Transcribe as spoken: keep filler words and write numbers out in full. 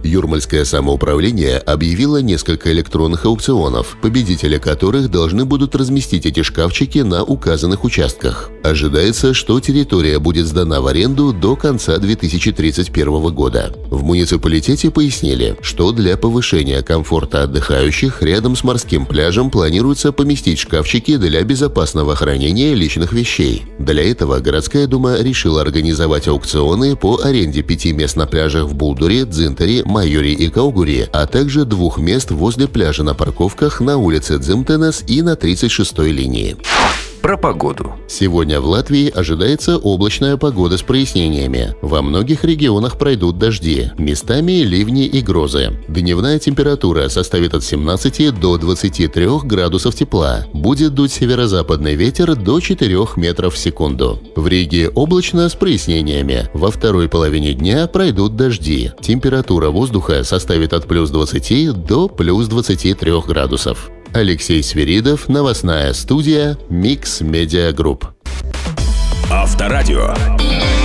Юрмальское самоуправление объявило несколько электронных аукционов, победители которых должны будут разместить эти шкафчики на указанных участках. Ожидается, что территория будет сдана в аренду до конца две тысячи тридцать первого года. В муниципалитете пояснили, что для повышения комфорта отдыхающих рядом с морским пляжем планируется поместить шкафчики для безопасного хранения личных вещей. Для этого городская дума решила организовать аукционы по аренде пяти мест на пляжах в Булдуре, Дзинтаре, Майоре и Каугуре, а также двух мест возле пляжа на парковках на улице Дзимтенес и на тридцать шестой линии. Про погоду. Сегодня в Латвии ожидается облачная погода с прояснениями. Во многих регионах пройдут дожди, местами ливни и грозы. Дневная температура составит от семнадцати до двадцати трёх градусов тепла. Будет дуть северо-западный ветер до четырёх метров в секунду. В Риге облачно с прояснениями. Во второй половине дня пройдут дожди. Температура воздуха составит от плюс двадцати до плюс двадцати трёх градусов. Алексей Свиридов, новостная студия Mix Media Group. Авторадио.